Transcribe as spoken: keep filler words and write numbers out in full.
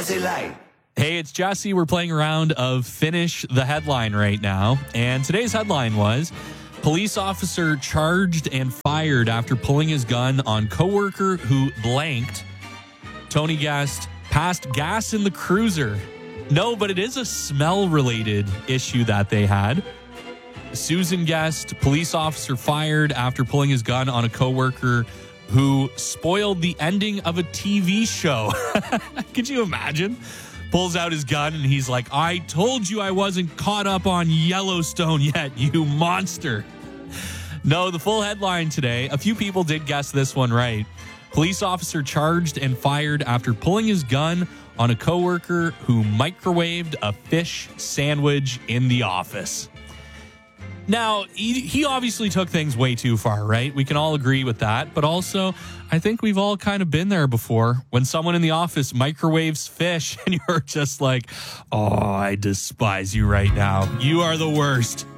Jesse Light. Hey, it's Jesse. We're playing a round of Finish the Headline right now. And today's headline was, police officer charged and fired after pulling his gun on coworker who blanked. Tony guessed, passed gas in the cruiser. No, but it is a smell-related issue that they had. Susan guessed, police officer fired after pulling his gun on a coworker who spoiled the ending of a T V show. Could you imagine? Pulls out his gun and he's like, I told you I wasn't caught up on Yellowstone yet, you monster. No, the full headline today, a few people did guess this one right. Police officer charged and fired after pulling his gun on a coworker who microwaved a fish sandwich in the office. Now, he, he obviously took things way too far, right? We can all agree with that. But also, I think we've all kind of been there before when someone in the office microwaves fish and you're just like, oh, I despise you right now. You are the worst.